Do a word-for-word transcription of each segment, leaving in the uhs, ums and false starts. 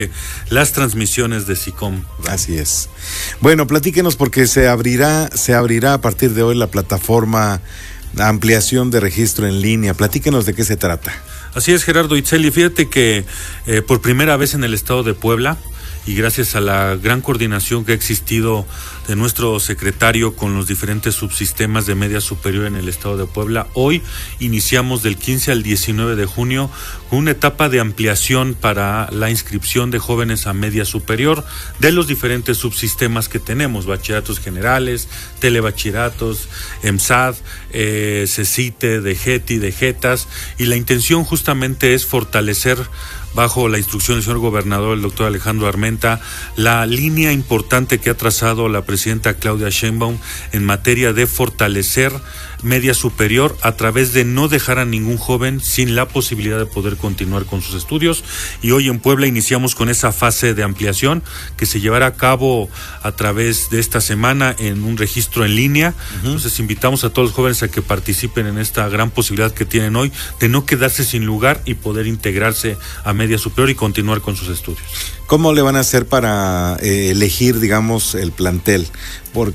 las transmisiones de SICOM. Así es. Bueno, platíquenos porque se abrirá, se abrirá a partir de hoy la plataforma de ampliación de registro en línea. Platíquenos de qué se trata. Así es, Gerardo Itzeli. Fíjate que eh, por primera vez en el estado de Puebla, y gracias a la gran coordinación que ha existido de nuestro secretario con los diferentes subsistemas de media superior en el estado de Puebla, hoy iniciamos del quince al diecinueve de junio con una etapa de ampliación para la inscripción de jóvenes a media superior de los diferentes subsistemas que tenemos: bachilleratos generales, telebachilleratos, EMSAD, eh, CECITE, DEGETI, DEGETAS, y la intención justamente es fortalecer, bajo la instrucción del señor gobernador, el doctor Alejandro Armenta, la línea importante que ha trazado la presidenta Claudia Sheinbaum en materia de fortalecer media superior a través de no dejar a ningún joven sin la posibilidad de poder continuar con sus estudios. Y hoy en Puebla iniciamos con esa fase de ampliación que se llevará a cabo a través de esta semana en un registro en línea. Uh-huh. Entonces invitamos a todos los jóvenes a que participen en esta gran posibilidad que tienen hoy de no quedarse sin lugar y poder integrarse a media superior y continuar con sus estudios. ¿Cómo le van a hacer para eh, elegir, digamos, el plantel? Porque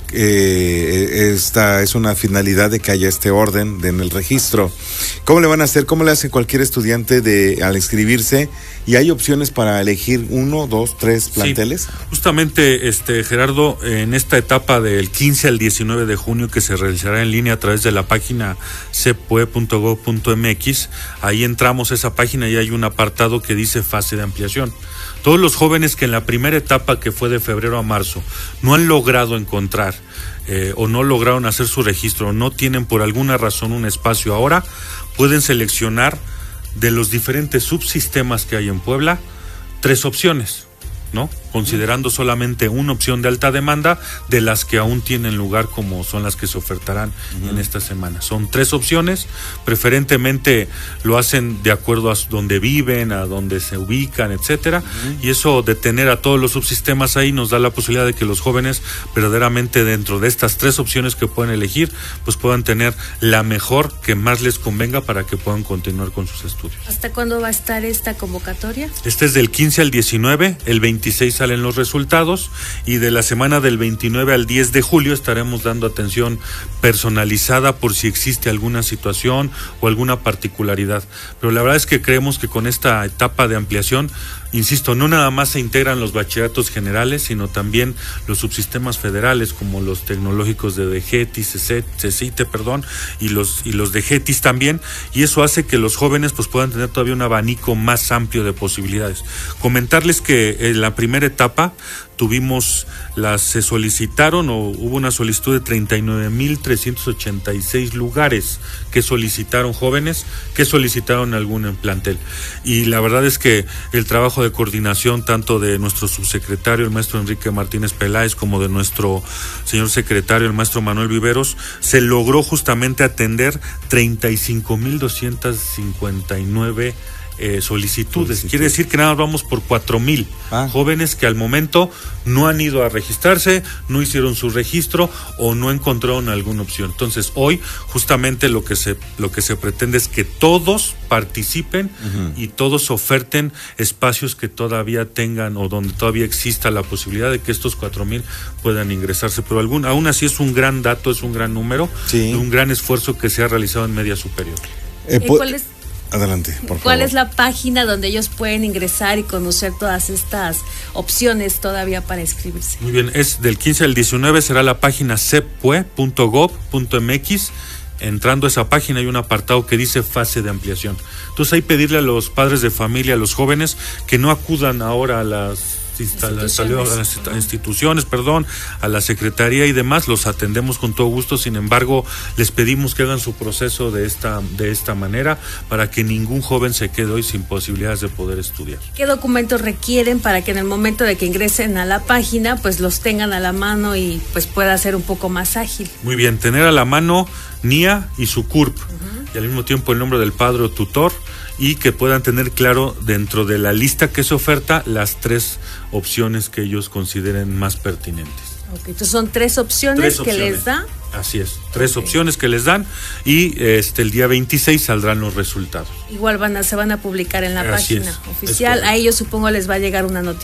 eh, esta es una finalidad de que haya este orden de, en el registro. ¿Cómo le van a hacer? ¿Cómo le hace cualquier estudiante de al inscribirse? ¿Y hay opciones para elegir uno, dos, tres planteles? Sí, justamente, este Gerardo, en esta etapa del quince al diecinueve de junio, que se realizará en línea a través de la página c e p u e punto gob punto m x, ahí entramos a esa página y hay un apartado que dice fase de ampliación. Todos los jóvenes que en la primera etapa, que fue de febrero a marzo, no han logrado encontrar eh, o no lograron hacer su registro, o no tienen por alguna razón un espacio ahora, pueden seleccionar de los diferentes subsistemas que hay en Puebla tres opciones, ¿no? Considerando solamente una opción de alta demanda de las que aún tienen lugar, como son las que se ofertarán uh-huh. en esta semana. Son tres opciones, preferentemente lo hacen de acuerdo a donde viven, a donde se ubican, etcétera, uh-huh. y eso de tener a todos los subsistemas ahí nos da la posibilidad de que los jóvenes verdaderamente dentro de estas tres opciones que pueden elegir, pues puedan tener la mejor que más les convenga para que puedan continuar con sus estudios. ¿Hasta cuándo va a estar esta convocatoria? Este es del quince al diecinueve, el veintiséis salen los resultados, y de la semana del veintinueve al diez de julio estaremos dando atención personalizada por si existe alguna situación o alguna particularidad. Pero la verdad es que creemos que con esta etapa de ampliación, insisto, no nada más se integran los bachilleratos generales, sino también los subsistemas federales como los tecnológicos de DEGETI, CECITE, perdón, y los y los DEGETIS también, y eso hace que los jóvenes pues puedan tener todavía un abanico más amplio de posibilidades. Comentarles que en la primera etapa tuvimos, las se solicitaron o hubo una solicitud de treinta y nueve mil trescientos ochenta y seis lugares que solicitaron jóvenes, que solicitaron algún plantel. Y la verdad es que el trabajo de coordinación tanto de nuestro subsecretario, el maestro Enrique Martínez Peláez, como de nuestro señor secretario, el maestro Manuel Viveros, se logró justamente atender treinta y cinco mil doscientos cincuenta y nueve Eh, solicitudes. Solicitud. Quiere decir que nada más vamos por cuatro mil ah. jóvenes que al momento no han ido a registrarse, no hicieron su registro o no encontraron alguna opción. Entonces hoy justamente lo que se lo que se pretende es que todos participen uh-huh. y todos oferten espacios que todavía tengan o donde todavía exista la posibilidad de que estos cuatro mil puedan ingresarse. Pero algún, aún así es un gran dato, es un gran número, sí. un gran esfuerzo que se ha realizado en media superior. Eh, po- ¿Cuál es? Adelante, por favor. ¿Cuál es la página donde ellos pueden ingresar y conocer todas estas opciones todavía para inscribirse? Muy bien, es del quince al diecinueve, será la página c e p u e punto gob punto m x. Entrando a esa página hay un apartado que dice fase de ampliación. Entonces hay pedirle a los padres de familia, a los jóvenes, que no acudan ahora a las instituciones, a las instituciones, perdón, a la secretaría y demás. Los atendemos con todo gusto. Sin embargo, les pedimos que hagan su proceso de esta de esta manera para que ningún joven se quede hoy sin posibilidades de poder estudiar. ¿Qué documentos requieren para que en el momento de que ingresen a la página pues los tengan a la mano y pues pueda ser un poco más ágil? Muy bien, tener a la mano N I A y su C U R P uh-huh. y al mismo tiempo el nombre del padre o tutor, y que puedan tener claro dentro de la lista que se oferta las tres opciones que ellos consideren más pertinentes. Okay, entonces son tres opciones, tres opciones que les da. Así es, tres okay. opciones que les dan, y este el día veintiséis saldrán los resultados. Igual van a, se van a publicar en la Así página es, oficial. A ellos supongo les va a llegar una noticia.